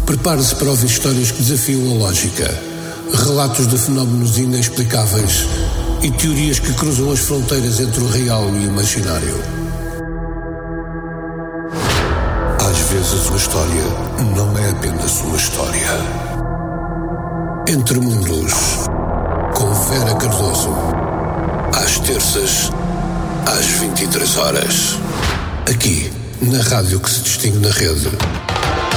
Prepare-se para ouvir histórias que desafiam a lógica, relatos de fenómenos inexplicáveis e teorias que cruzam as fronteiras entre o real e o imaginário. Às vezes uma história não é apenas uma história. Entre Mundos, com Vera Cardoso, às terças, às 23 horas, aqui na rádio que se distingue na rede.